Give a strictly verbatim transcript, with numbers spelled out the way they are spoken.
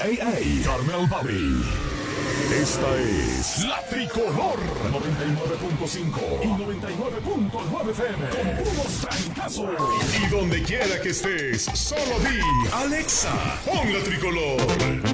Ey, ey, Carmel Bobby. Esta es La Tricolor noventa y nueve punto cinco y noventa y nueve punto nueve F M con puros trancazos. Y donde quiera que estés, solo di Alexa, pon La Tricolor.